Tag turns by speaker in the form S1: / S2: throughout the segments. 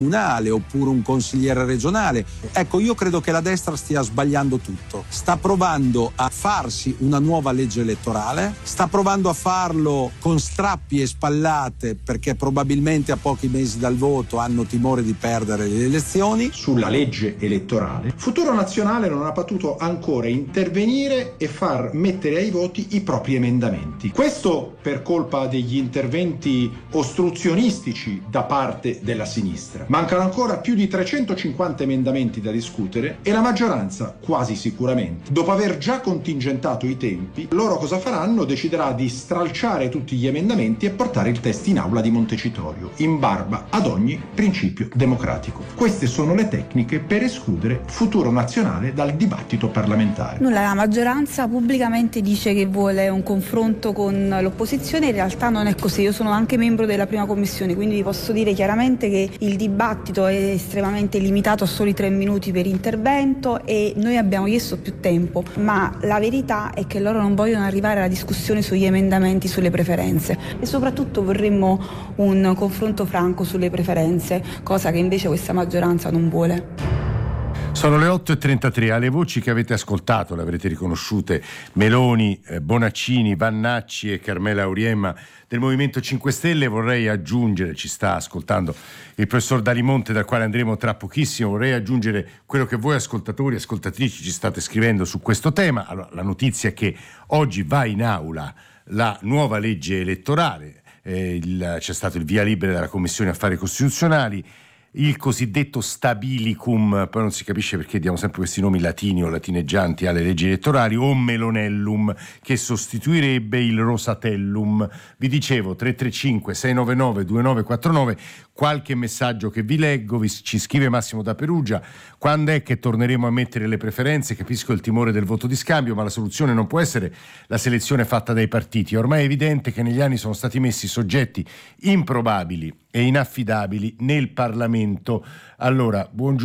S1: comunale oppure un consigliere regionale. Ecco, io credo che la destra stia sbagliando tutto. Sta provando a farsi una nuova legge elettorale, sta provando a farlo con strappi e spallate perché probabilmente a pochi mesi dal voto hanno timore di perdere le elezioni.
S2: Sulla legge elettorale, Futuro Nazionale non ha potuto ancora intervenire e far mettere ai voti i propri emendamenti. Questo per colpa degli interventi ostruzionistici da parte della sinistra. Mancano ancora più di 350 emendamenti da discutere e la maggioranza, quasi sicuramente, dopo aver già contingentato i tempi, loro cosa faranno? Deciderà di stralciare tutti gli emendamenti e portare il testo in aula di Montecitorio, in barba ad ogni principio democratico. Queste sono le tecniche per escludere Futuro Nazionale dal dibattito parlamentare.
S3: La maggioranza pubblicamente dice che vuole un confronto con l'opposizione, in realtà non è così. Io sono anche membro della prima commissione, quindi vi posso dire chiaramente che il dibattito è estremamente limitato a soli 3 minuti per intervento e noi abbiamo chiesto più tempo, ma la verità è che loro non vogliono arrivare alla discussione sugli emendamenti, sulle preferenze e soprattutto vorremmo un confronto franco sulle preferenze, cosa che invece questa maggioranza non vuole.
S4: Sono le 8.33, alle voci che avete ascoltato, le avrete riconosciute, Meloni, Bonaccini, Vannacci e Carmela Auriemma del Movimento 5 Stelle. Vorrei aggiungere, ci sta ascoltando il professor Dalimonte, dal quale andremo tra pochissimo, vorrei aggiungere quello che voi ascoltatori e ascoltatrici ci state scrivendo su questo tema. Allora, la notizia è che oggi va in aula la nuova legge elettorale, c'è stato il via libera dalla Commissione Affari Costituzionali, il cosiddetto stabilicum, poi non si capisce perché diamo sempre questi nomi latini o latineggianti alle leggi elettorali, o melonellum, che sostituirebbe il rosatellum. Vi dicevo 335 699 2949, qualche messaggio che vi leggo, ci scrive Massimo da Perugia: quando è che torneremo a mettere le preferenze? Capisco il timore del voto di scambio, ma la soluzione non può essere la selezione fatta dai partiti. Ormai è evidente che negli anni sono stati messi soggetti improbabili e inaffidabili nel Parlamento. Allora,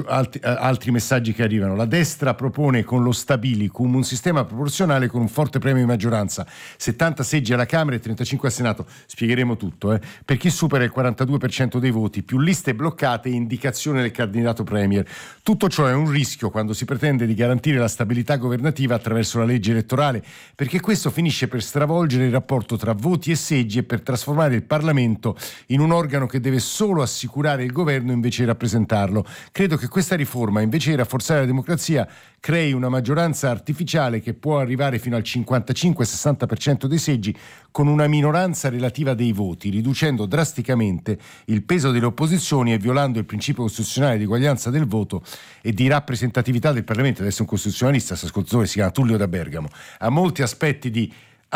S4: altri messaggi che arrivano. La destra propone con lo stabilicum un sistema proporzionale con un forte premio di maggioranza, 70 seggi alla Camera e 35 al Senato. Spiegheremo tutto. Per chi supera il 42% dei voti, più liste bloccate e indicazione del candidato premier. Tutto ciò è un rischio quando si pretende di garantire la stabilità governativa attraverso la legge elettorale, perché questo finisce per stravolgere il rapporto tra voti e seggi e per trasformare il Parlamento in un organo che deve solo assicurare il governo invece di rappresentarlo. Credo che questa riforma, invece di rafforzare la democrazia, crei una maggioranza artificiale che può arrivare fino al 55-60% dei seggi con una minoranza relativa dei voti, riducendo drasticamente il peso delle opposizioni e violando il principio costituzionale di uguaglianza del voto e di rappresentatività del Parlamento. Adesso un costituzionalista, questo ascoltatore si chiama Tullio da Bergamo, ha molti aspetti di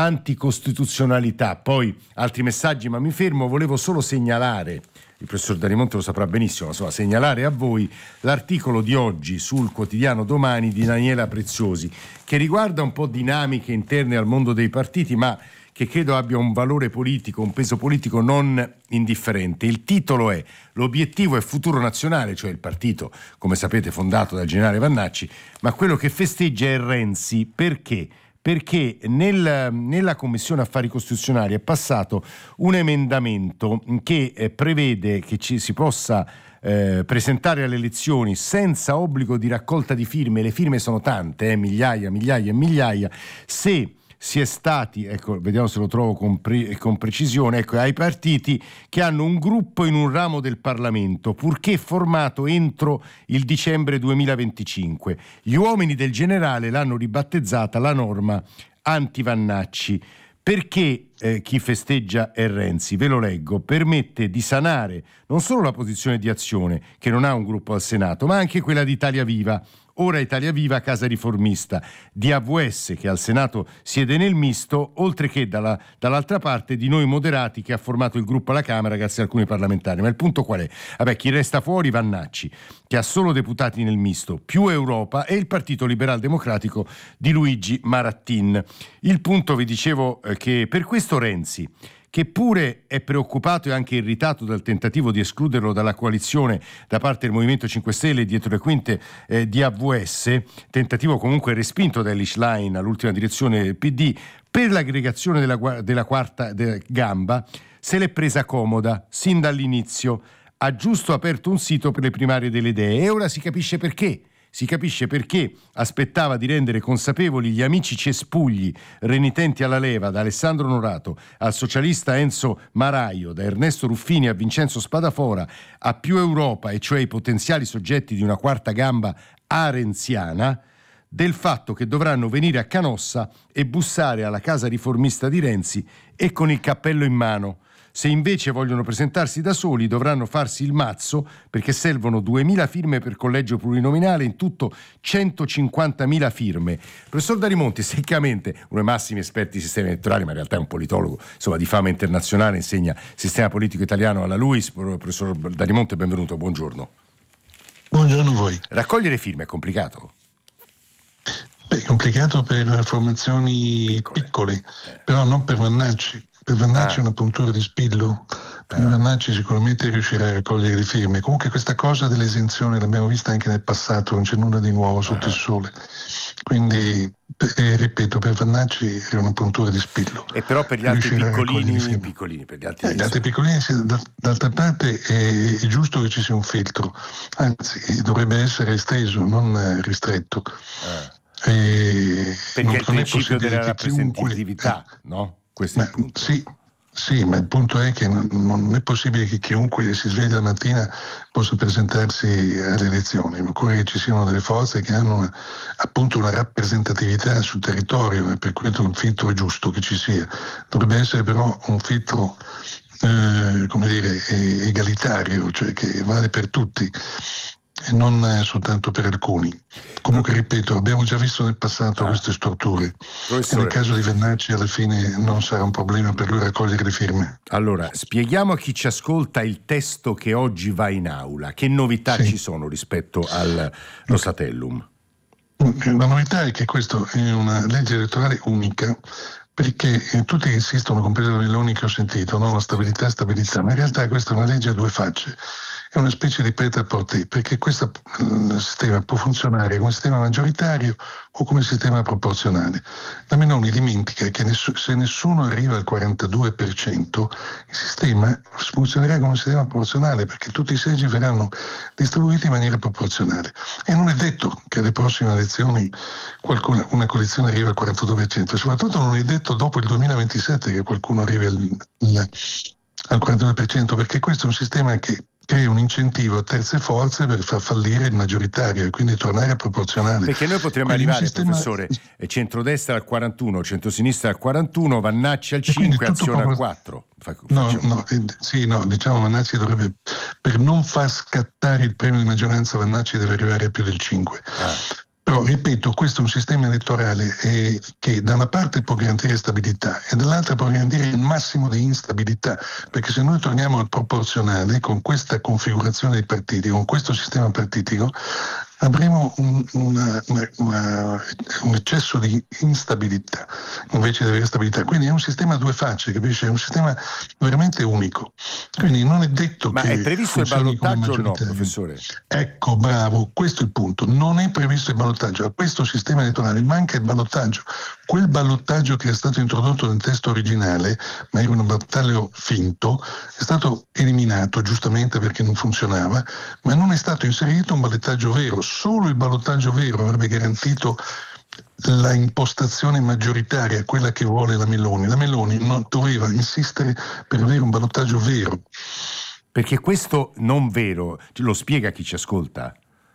S4: anticostituzionalità. Poi altri messaggi, ma mi fermo. Volevo solo segnalare, il professor Dalimonte lo saprà benissimo, insomma, segnalare a voi l'articolo di oggi sul quotidiano Domani di Daniela Preziosi, che riguarda un po' dinamiche interne al mondo dei partiti, ma che credo abbia un valore politico, un peso politico non indifferente. Il titolo è: l'obiettivo è Futuro Nazionale, cioè il partito, come sapete, fondato dal generale Vannacci, ma quello che festeggia è Renzi. Perché? Perché nella Commissione Affari Costituzionali è passato un emendamento che prevede che si possa presentare alle elezioni senza obbligo di raccolta di firme. Le firme sono tante, migliaia e migliaia, se si è stati, ecco, vediamo se lo trovo con precisione, ecco, ai partiti che hanno un gruppo in un ramo del Parlamento, purché formato entro il dicembre 2025. Gli uomini del generale l'hanno ribattezzata la norma anti-Vannacci. Perché chi festeggia è Renzi? Ve lo leggo: permette di sanare non solo la posizione di Azione, che non ha un gruppo al Senato, ma anche quella di Italia Viva, ora Italia Viva Casa Riformista, di AVS, che al Senato siede nel misto, oltre che dall'altra parte di Noi Moderati, che ha formato il gruppo alla Camera grazie a alcuni parlamentari. Ma il punto qual è? Vabbè, chi resta fuori? Vannacci, che ha solo deputati nel misto, più Europa, e il Partito Liberal Democratico di Luigi Marattin. Il punto, vi dicevo, che per questo Renzi, che pure è preoccupato e anche irritato dal tentativo di escluderlo dalla coalizione da parte del Movimento 5 Stelle dietro le quinte di AVS, tentativo comunque respinto da Elish Line all'ultima direzione del PD, per l'aggregazione della quarta gamba, se l'è presa comoda sin dall'inizio. ha giusto aperto un sito per le primarie delle idee e ora si capisce perché. Si capisce perché aspettava di rendere consapevoli gli amici cespugli renitenti alla leva, da Alessandro Norato al socialista Enzo Maraio, da Ernesto Ruffini a Vincenzo Spadafora, a Più Europa, e cioè i potenziali soggetti di una quarta gamba arenziana, del fatto che dovranno venire a Canossa e bussare alla casa riformista di Renzi e con il cappello in mano. Se invece vogliono presentarsi da soli dovranno farsi il mazzo, perché servono 2.000 firme per collegio plurinominale, in tutto 150.000 firme. Professor D'Arimonti, seccamente, uno dei massimi esperti di sistemi elettorali, ma in realtà è un politologo, insomma, di fama internazionale, insegna sistema politico italiano alla LUISS. Professor D'Arimonti, benvenuto, buongiorno.
S5: Buongiorno a voi.
S4: Raccogliere firme è complicato?
S5: È complicato per formazioni piccole, però non per Vannacci. Per Vannacci è una puntura di spillo. Per Vannacci sicuramente riuscirà a raccogliere le firme. Comunque questa cosa dell'esenzione l'abbiamo vista anche nel passato, non c'è nulla di nuovo sotto il sole. Quindi, ripeto, per Vannacci è una puntura di spillo.
S4: E però per gli altri piccolini, per gli altri
S5: piccolini, d'altra parte è giusto che ci sia un filtro, anzi dovrebbe essere esteso, non ristretto.
S4: Perché il principio della rappresentatività, no? Questo è il punto.
S5: Sì, ma il punto è che non è possibile che chiunque si sveglia la mattina possa presentarsi alle elezioni. Occorre che ci siano delle forze che hanno appunto una rappresentatività sul territorio, e per questo un filtro è giusto che ci sia. Dovrebbe essere però un filtro egalitario, cioè che vale per tutti e non soltanto per alcuni. Comunque, ripeto, abbiamo già visto nel passato queste storture. E nel caso di Vannacci alla fine non sarà un problema per lui raccogliere le firme.
S4: Allora, spieghiamo a chi ci ascolta il testo che oggi va in aula. Che novità ci sono rispetto al Rosatellum?
S5: La novità è che questa è una legge elettorale unica, perché tutti insistono, compreso la Meloni che ho sentito, no? La stabilità, ma in realtà questa è una legge a due facce. È una specie di prêt-à-porter, perché questo sistema può funzionare come sistema maggioritario o come sistema proporzionale. La Meloni dimentica che se nessuno arriva al 42%, il sistema funzionerà come un sistema proporzionale, perché tutti i seggi verranno distribuiti in maniera proporzionale. E non è detto che alle prossime elezioni una coalizione arrivi al 42%, soprattutto non è detto dopo il 2027 che qualcuno arrivi al 42%, perché questo è un sistema che crea un incentivo a terze forze per far fallire il maggioritario e quindi tornare a proporzionale.
S4: Perché noi potremmo arrivare, professore, centrodestra al 41, centrosinistra al 41, Vannacci al 5, Azione al 4.
S5: Diciamo Vannacci dovrebbe, per non far scattare il premio di maggioranza, Vannacci deve arrivare a più del 5. Però, ripeto, questo è un sistema elettorale che da una parte può garantire stabilità e dall'altra può garantire il massimo di instabilità, perché se noi torniamo al proporzionale con questa configurazione dei partiti, con questo sistema partitico, avremo un eccesso di instabilità invece di avere stabilità. Quindi è un sistema a due facce, capisci? È un sistema veramente unico. Quindi non è detto
S4: Ma
S5: che...
S4: è previsto il ballottaggio o no, professore?
S5: Ecco, bravo, questo è il punto. Non è previsto il ballottaggio. A questo sistema elettorale manca il ballottaggio. Quel ballottaggio che è stato introdotto nel testo originale, ma era un ballottaggio finto, è stato eliminato giustamente perché non funzionava, ma non è stato inserito un ballottaggio vero. Solo il ballottaggio vero avrebbe garantito la impostazione maggioritaria, quella che vuole la Meloni. La Meloni non doveva insistere per avere un ballottaggio vero.
S4: Perché questo non vero, lo spiega chi ci ascolta?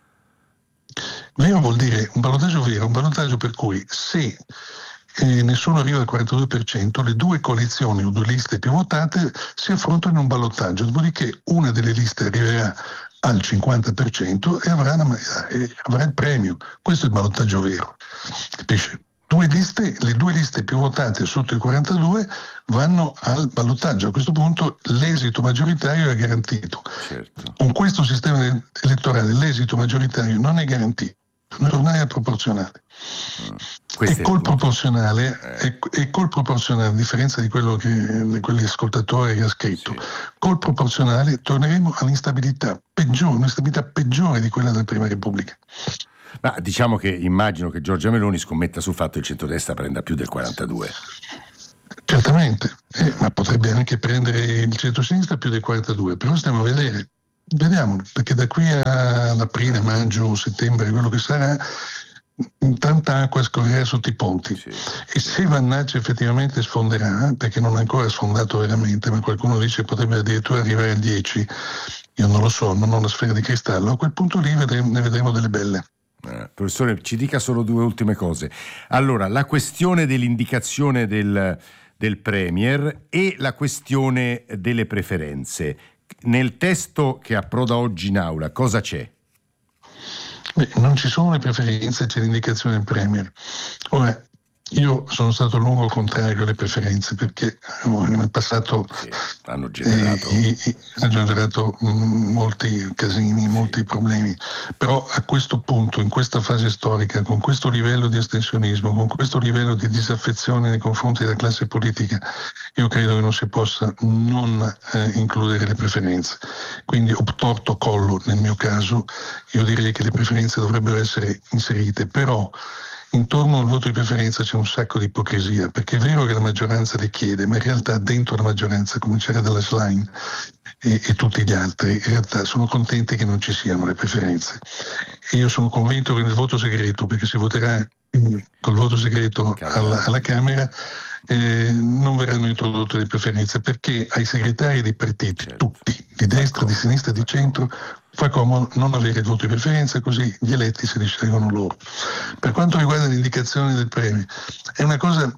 S5: Vero vuol dire un ballottaggio vero, un ballottaggio per cui se nessuno arriva al 42%, le due coalizioni o due liste più votate si affrontano in un ballottaggio, dopodiché una delle liste arriverà al 50% e avrà il premio. Questo è il ballottaggio vero. Capisci? Le due liste più votate sotto il 42 vanno al ballottaggio. A questo punto l'esito maggioritario è garantito.
S4: Certo.
S5: Con questo sistema elettorale l'esito maggioritario non è garantito. Non è proporzionale. E col proporzionale, a differenza di quello di quell'ascoltatore che ha scritto, col proporzionale torneremo all'instabilità peggiore, un'instabilità peggiore di quella della Prima Repubblica.
S4: Ma diciamo che immagino che Giorgia Meloni scommetta sul fatto che il centrodestra prenda più del 42.
S5: Certamente, ma potrebbe anche prendere il centro-sinistra più del 42, però stiamo a vedere. Vediamo, perché da qui ad aprile, maggio, settembre, quello che sarà, tanta acqua scorrerà sotto i ponti.
S4: Sì.
S5: E se Vannacci effettivamente sfonderà, perché non ha ancora sfondato veramente, ma qualcuno dice potrebbe addirittura arrivare al 10, io non lo so, non ho la sfera di cristallo, a quel punto lì ne vedremo delle belle.
S4: Professore, ci dica solo 2 ultime cose. Allora, la questione dell'indicazione del Premier e la questione delle preferenze. Nel testo che approda oggi in aula, cosa c'è?
S5: Beh, non ci sono le preferenze, c'è l'indicazione del Premier. Ora, io sono stato a lungo contrario alle preferenze perché nel passato
S4: hanno generato
S5: molti casini, molti problemi, però a questo punto, in questa fase storica, con questo livello di astensionismo, con questo livello di disaffezione nei confronti della classe politica, io credo che non si possa non includere le preferenze. Quindi obtorto collo, nel mio caso, io direi che le preferenze dovrebbero essere inserite, però intorno al voto di preferenza c'è un sacco di ipocrisia, perché è vero che la maggioranza le chiede, ma in realtà dentro la maggioranza, a cominciare dalla Schlein e tutti gli altri, in realtà sono contenti che non ci siano le preferenze. E io sono convinto che nel voto segreto, perché si voterà col voto segreto alla Camera, non verranno introdotte le preferenze, perché ai segretari dei partiti, tutti, di destra, di sinistra e di centro, fa comodo non avere il voto di preferenza, così gli eletti se li scelgono loro. Per quanto riguarda l'indicazione del premio, è una cosa,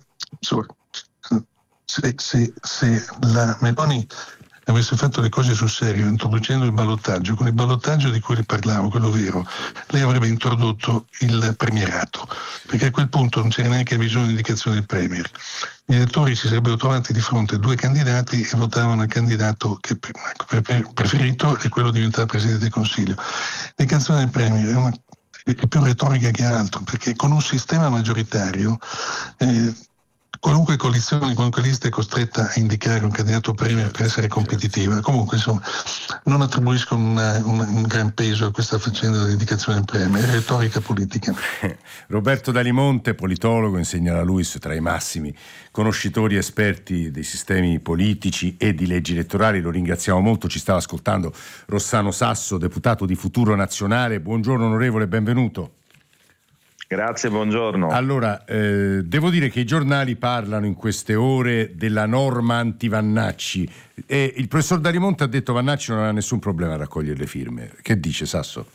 S5: se la Meloni avesse fatto le cose sul serio, introducendo il ballottaggio, con il ballottaggio di cui le parlavo, quello vero, lei avrebbe introdotto il premierato, perché a quel punto non c'era neanche bisogno di indicazione del premier. Gli elettori si sarebbero trovati di fronte a 2 candidati e votavano il candidato che preferito e quello diventava Presidente del Consiglio. L'indicazione del premier è più retorica che altro, perché con un sistema maggioritario qualunque coalizione, qualunque lista è costretta a indicare un candidato premier per essere competitiva. Comunque, insomma, non attribuisco un gran peso a questa faccenda dell'indicazione del premier, è retorica politica.
S4: Roberto Dalimonte, politologo, insegna alla LUISS, tra i massimi conoscitori e esperti dei sistemi politici e di leggi elettorali. Lo ringraziamo molto. Ci stava ascoltando Rossano Sasso, deputato di Futuro Nazionale. Buongiorno onorevole, benvenuto.
S6: Grazie, buongiorno.
S4: Allora, devo dire che i giornali parlano in queste ore della norma anti-Vannacci e il professor Dalimonte ha detto Vannacci non ha nessun problema a raccogliere le firme. Che dice, Sasso?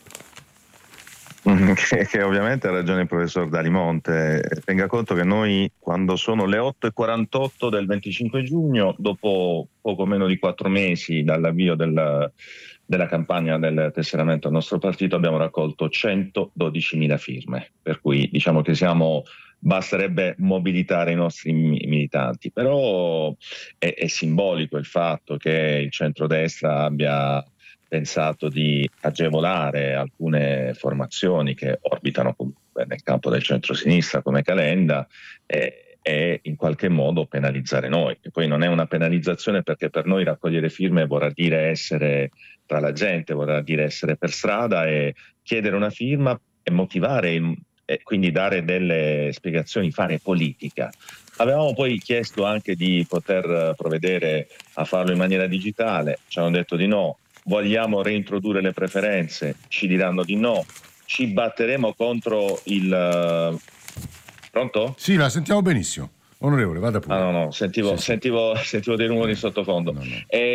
S6: Che ovviamente ha ragione il professor Dalimonte. Tenga conto che noi, quando sono le 8:48 del 25 giugno, dopo poco meno di 4 mesi dall'avvio della campagna del tesseramento al nostro partito, abbiamo raccolto 112.000 firme, per cui diciamo che basterebbe mobilitare i nostri militanti, però è simbolico il fatto che il centrodestra abbia pensato di agevolare alcune formazioni che orbitano comunque nel campo del centrosinistra come Calenda e in qualche modo penalizzare noi. E poi non è una penalizzazione, perché per noi raccogliere firme vorrà dire essere tra la gente, vorrà dire essere per strada e chiedere una firma e motivare e quindi dare delle spiegazioni, fare politica. Avevamo poi chiesto anche di poter provvedere a farlo in maniera digitale, ci hanno detto di no. Vogliamo reintrodurre le preferenze, ci diranno di no. Ci batteremo contro il... Pronto?
S4: Sì, la sentiamo benissimo. Onorevole, vada pure.
S6: No, sentivo dei rumori in sottofondo.
S4: No.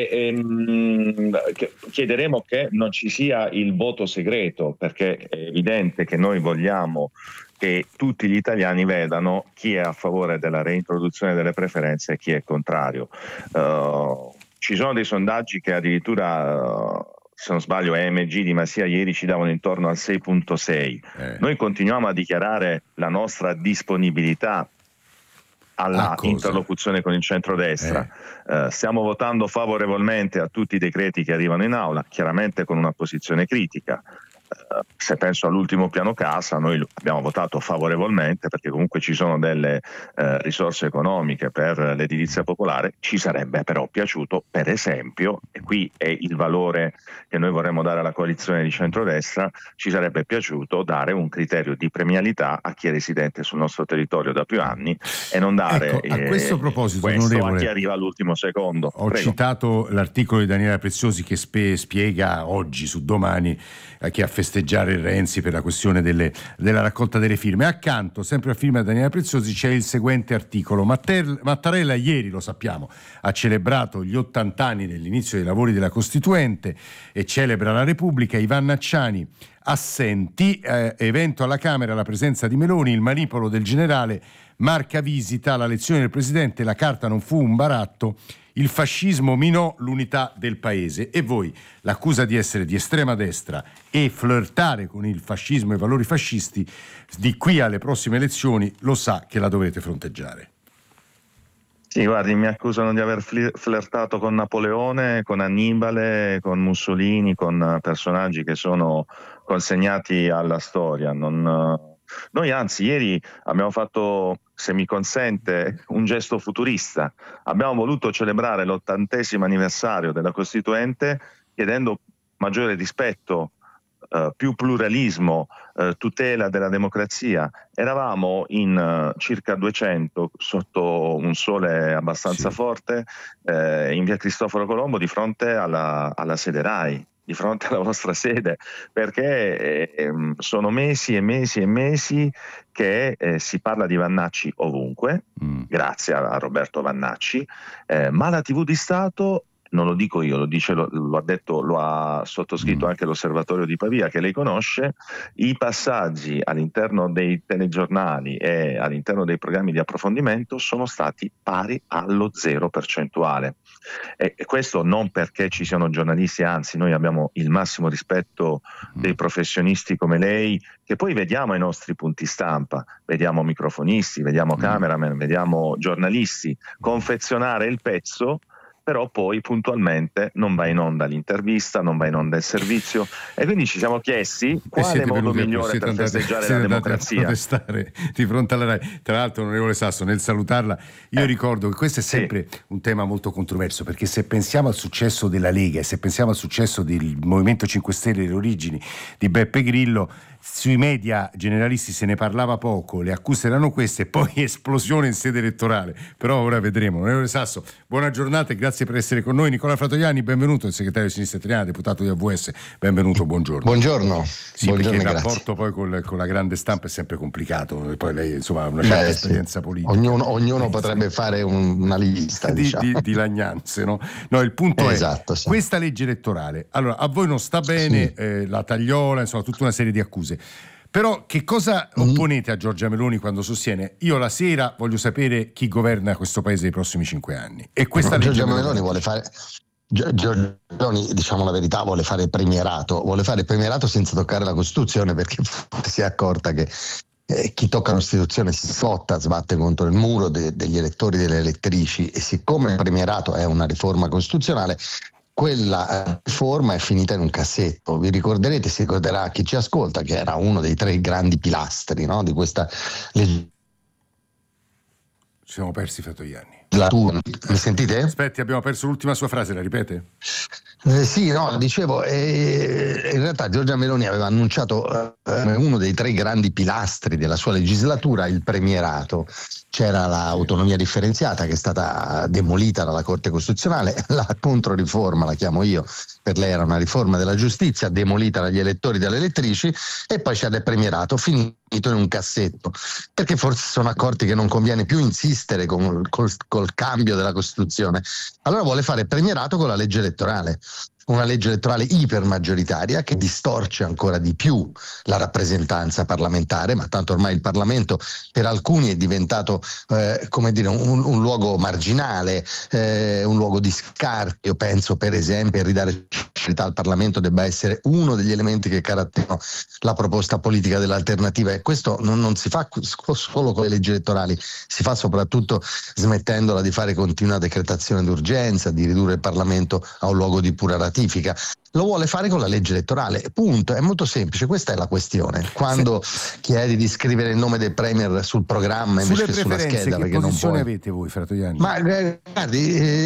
S6: Chiederemo che non ci sia il voto segreto, perché è evidente che noi vogliamo che tutti gli italiani vedano chi è a favore della reintroduzione delle preferenze e chi è contrario. Ci sono dei sondaggi che addirittura, se non sbaglio, EMG di Massia ieri ci davano intorno al 6,6. Noi continuiamo a dichiarare la nostra disponibilità alla interlocuzione con il centrodestra. Stiamo votando favorevolmente a tutti i decreti che arrivano in aula, chiaramente con una posizione critica. se penso all'ultimo piano casa, noi abbiamo votato favorevolmente perché comunque ci sono delle risorse economiche per l'edilizia popolare. Ci sarebbe però piaciuto, per esempio, e qui è il valore che noi vorremmo dare alla coalizione di centrodestra, ci sarebbe piaciuto dare un criterio di premialità a chi è residente sul nostro territorio da più anni e non dare
S4: a questo proposito,
S6: questo a chi arriva all'ultimo secondo.
S4: Ho citato l'articolo di Daniela Preziosi che spiega oggi su Domani che a festeggiare Renzi per la questione della raccolta delle firme. Accanto, sempre a firma di Daniela Preziosi, c'è il seguente articolo. Mattarella ieri, lo sappiamo, ha celebrato gli 80 anni dell'inizio dei lavori della Costituente e celebra la Repubblica. Ivan Nacciani assenti, evento alla Camera, la presenza di Meloni, il manipolo del generale, marca visita, la lezione del Presidente, la carta non fu un baratto, il fascismo minò l'unità del paese. E voi, l'accusa di essere di estrema destra e flirtare con il fascismo e i valori fascisti, di qui alle prossime elezioni lo sa che la dovete fronteggiare.
S6: Sì, guardi, mi accusano di aver flirtato con Napoleone, con Annibale, con Mussolini, con personaggi che sono consegnati alla storia. Noi anzi ieri abbiamo fatto, se mi consente, un gesto futurista. Abbiamo voluto celebrare l'80° anniversario della Costituente chiedendo maggiore rispetto, più pluralismo, tutela della democrazia. Eravamo in circa 200 sotto un sole abbastanza forte in via Cristoforo Colombo di fronte alla sede RAI, di fronte alla vostra sede, perché sono mesi e mesi e mesi che si parla di Vannacci ovunque, grazie a Roberto Vannacci, ma la TV di Stato, non lo dico io, lo ha sottoscritto anche l'Osservatorio di Pavia, che lei conosce, i passaggi all'interno dei telegiornali e all'interno dei programmi di approfondimento sono stati pari allo 0%. E questo non perché ci siano giornalisti, anzi noi abbiamo il massimo rispetto dei professionisti come lei, che poi vediamo ai nostri punti stampa, vediamo microfonisti, vediamo cameraman, vediamo giornalisti confezionare il pezzo, però poi puntualmente non va in onda l'intervista, non va in onda il servizio, e quindi ci siamo chiesti quale modo migliore per festeggiare la democrazia.
S4: Protestare di fronte alla RAI. Tra l'altro, onorevole Sasso, nel salutarla, io ricordo che questo è sempre un tema molto controverso, perché se pensiamo al successo della Lega e se pensiamo al successo del Movimento 5 Stelle, le origini di Beppe Grillo, sui media generalisti se ne parlava poco, le accuse erano queste, poi esplosione in sede elettorale. Però ora vedremo. Onorevole Sasso, buona giornata e grazie per essere con noi. Nicola Fratoianni, benvenuto, il segretario di Sinistra Italiana, deputato di AVS, benvenuto, buongiorno.
S7: Buongiorno.
S4: Sì,
S7: buongiorno,
S4: perché il rapporto poi con la grande stampa è sempre complicato, poi lei insomma ha una certa esperienza politica.
S7: Ognuno potrebbe fare una lista
S4: di lagnanze, no? No, il punto è questa legge elettorale. Allora, a voi non sta bene, la tagliola, insomma, tutta una serie di accuse. Però che cosa opponete a Giorgia Meloni quando sostiene: io la sera voglio sapere chi governa questo paese nei prossimi 5 anni? E questa
S7: Giorgia Meloni vuole fare... Giorgia Meloni, diciamo la verità, vuole fare premierato senza toccare la Costituzione, perché si è accorta che chi tocca la Costituzione si sbatte contro il muro degli elettori e delle elettrici, e siccome il premierato è una riforma costituzionale, quella riforma è finita in un cassetto. Vi ricorderete, si ricorderà chi ci ascolta, che era uno dei 3 grandi pilastri, no, di questa legge.
S4: Ci siamo persi Fratoianni.
S7: Mi sentite?
S4: Aspetti, abbiamo perso l'ultima sua frase, la ripete?
S7: Sì, no, dicevo, in realtà Giorgia Meloni aveva annunciato uno dei 3 grandi pilastri della sua legislatura, il premierato. C'era l'autonomia differenziata, che è stata demolita dalla Corte Costituzionale, la controriforma, la chiamo io, per lei era una riforma della giustizia, demolita dagli elettori e dalle elettrici, e poi c'era il premierato, finito in un cassetto, perché forse sono accorti che non conviene più insistere col cambio della Costituzione. Allora vuole fare premierato con la legge elettorale, una legge elettorale ipermaggioritaria che distorce ancora di più la rappresentanza parlamentare, ma tanto ormai il Parlamento per alcuni è diventato un luogo marginale, un luogo di scarto. Io penso per esempio che ridare centralità al Parlamento debba essere uno degli elementi che caratterizzano la proposta politica dell'alternativa, e questo non si fa solo con le leggi elettorali, si fa soprattutto smettendola di fare continua decretazione d'urgenza, di ridurre il Parlamento a un luogo di pura ratifica. lo vuole fare con la legge elettorale, punto, è molto semplice, questa è la questione. Quando chiedi di scrivere il nome del premier sul programma invece che sulla scheda,
S4: che
S7: perché non puoi.
S4: Avete voi, Fratoianni?
S7: Ma guardi,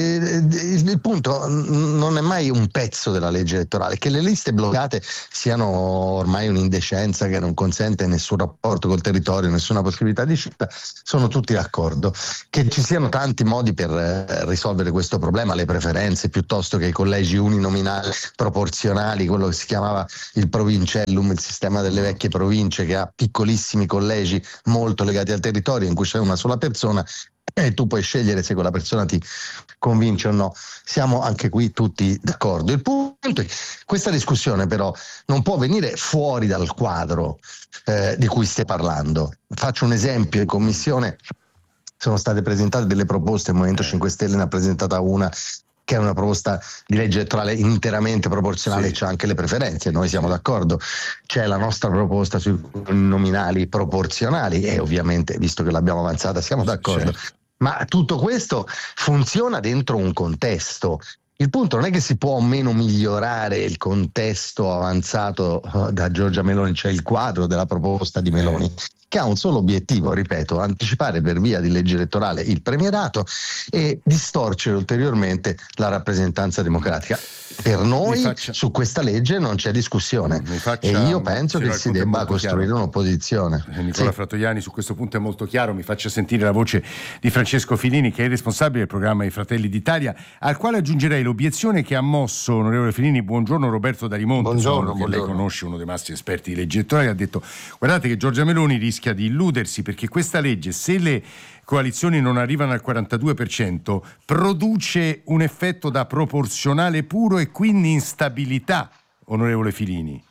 S7: il punto non è mai un pezzo della legge elettorale. Che le liste bloccate siano ormai un'indescenza che non consente nessun rapporto col territorio, nessuna possibilità di scelta, sono tutti d'accordo. Che ci siano tanti modi per risolvere questo problema, le preferenze piuttosto che i collegi uninominali proporzionali, quello che si chiamava il provincellum, il sistema delle vecchie province che ha piccolissimi collegi molto legati al territorio in cui c'è una sola persona e tu puoi scegliere se quella persona ti convince o no. Siamo anche qui tutti d'accordo. Il punto è che questa discussione però non può venire fuori dal quadro di cui stai parlando. Faccio un esempio: in commissione sono state presentate delle proposte, il Movimento 5 Stelle ne ha presentata una che è una proposta di legge elettorale interamente proporzionale, sì. C'è anche le preferenze, noi siamo d'accordo. C'è la nostra proposta sui nominali proporzionali e ovviamente, visto che l'abbiamo avanzata, siamo d'accordo. Certo. Ma tutto questo funziona dentro un contesto. Il punto non è che si può o meno migliorare il contesto avanzato da Giorgia Meloni, cioè il quadro della proposta di Meloni, che ha un solo obiettivo, ripeto, anticipare per via di legge elettorale il premierato e distorcere ulteriormente la rappresentanza democratica. Per noi su questa legge non c'è discussione e io penso che si debba costruire un'opposizione.
S4: Nicola Fratoianni su questo punto è molto chiaro. Mi faccia sentire la voce di Francesco Filini, che è il responsabile del programma I Fratelli d'Italia, al quale aggiungerei l'obiezione che ha mosso, onorevole Filini. Buongiorno, Roberto D'Arimonte.
S7: Buongiorno.
S4: Lei conosce, uno dei massimi esperti di legge elettorale, ha detto: guardate che Giorgia Meloni rischia di illudersi, perché questa legge, se le coalizioni non arrivano al 42%, produce un effetto da proporzionale puro e quindi instabilità, onorevole Filini.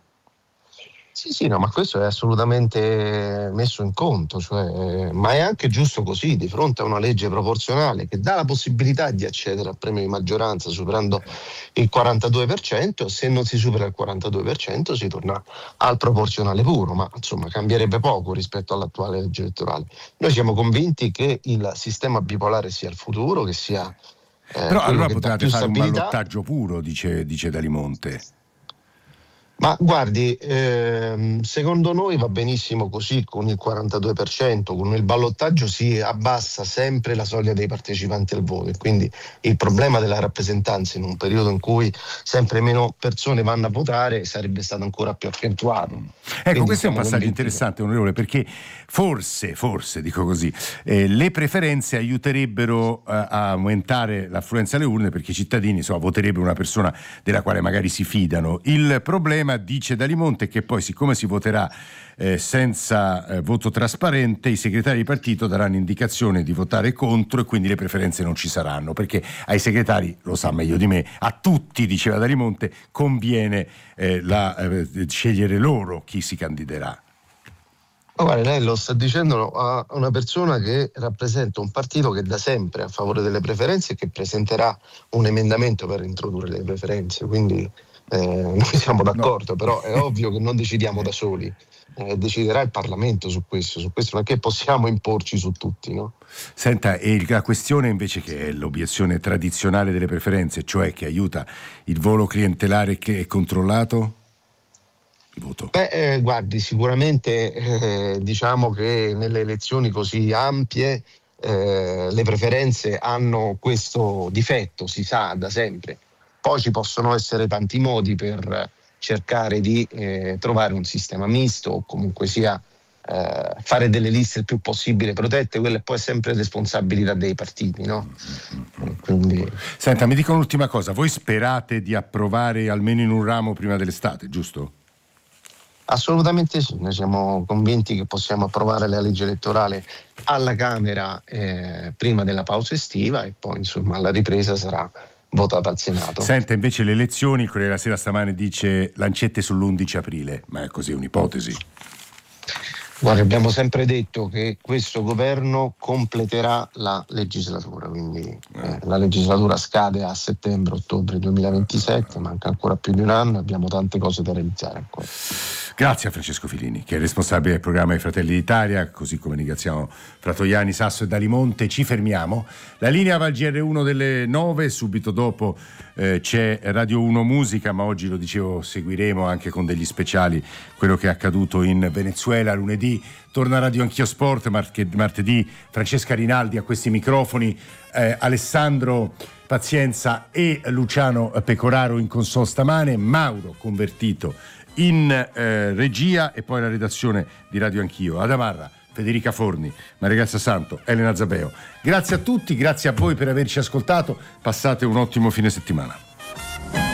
S8: Sì, no, ma questo è assolutamente messo in conto, ma è anche giusto così, di fronte a una legge proporzionale che dà la possibilità di accedere al premio di maggioranza superando il 42%, se non si supera il 42% si torna al proporzionale puro, ma insomma cambierebbe poco rispetto all'attuale legge elettorale. Noi siamo convinti che il sistema bipolare sia il futuro, che sia
S4: però allora potete fare un ballottaggio puro, dice D'Arimonte.
S8: Ma guardi, secondo noi va benissimo così, con il 42%, con il ballottaggio si abbassa sempre la soglia dei partecipanti al voto e quindi il problema della rappresentanza in un periodo in cui sempre meno persone vanno a votare sarebbe stato ancora più accentuato.
S4: Ecco, questo è un passaggio interessante, onorevole, perché forse, dico così, le preferenze aiuterebbero a aumentare l'affluenza alle urne, perché i cittadini voterebbero una persona della quale magari si fidano. Il problema, dice D'Arimonte, che poi, siccome si voterà senza voto trasparente, i segretari di partito daranno indicazione di votare contro e quindi le preferenze non ci saranno, perché ai segretari, lo sa meglio di me, a tutti, diceva D'Arimonte, conviene scegliere loro chi si candiderà.
S8: Ma guarda, lei lo sta dicendo a una persona che rappresenta un partito che da sempre è a favore delle preferenze e che presenterà un emendamento per introdurre le preferenze, quindi noi siamo d'accordo, no. Però è ovvio che non decidiamo da soli, deciderà il Parlamento su questo non è che possiamo imporci su tutti, no?
S4: Senta, e la questione invece, che è l'obiezione tradizionale delle preferenze, cioè che aiuta il volo clientelare che è controllato? Voto.
S8: Guardi, sicuramente diciamo che nelle elezioni così ampie le preferenze hanno questo difetto, si sa da sempre. Poi ci possono essere tanti modi per cercare di trovare un sistema misto o comunque sia fare delle liste il più possibile protette, quella è poi sempre responsabilità dei partiti, no? Quindi...
S4: Senta, mi dica un'ultima cosa, voi sperate di approvare almeno in un ramo prima dell'estate, giusto?
S8: Assolutamente sì, noi siamo convinti che possiamo approvare la legge elettorale alla Camera prima della pausa estiva e poi insomma alla ripresa sarà votata al Senato.
S4: Senta, invece le elezioni, il Corriere della Sera stamane dice lancette sull'11 aprile, ma è così un'ipotesi?
S8: Guarda, abbiamo sempre detto che questo governo completerà la legislatura, quindi la legislatura scade a settembre-ottobre 2027, manca ancora più di un anno, abbiamo tante cose da realizzare ancora.
S4: Grazie a Francesco Filini, che è responsabile del programma dei Fratelli d'Italia, così come ringraziamo Fratoiani, Sasso e Dalimonte. Ci fermiamo. La linea va al GR1 delle 9, subito dopo c'è Radio 1 Musica, ma oggi, lo dicevo, seguiremo anche con degli speciali quello che è accaduto in Venezuela. Lunedì torna Radio Anch'io Sport, martedì Francesca Rinaldi a questi microfoni, Alessandro Pazienza e Luciano Pecoraro in console stamane, Mauro Convertito in regia, e poi la redazione di Radio Anch'io, Adamarra, Federica Forni, Maria Grazia Santo, Elena Zabeo. Grazie a tutti, grazie a voi per averci ascoltato, passate un ottimo fine settimana.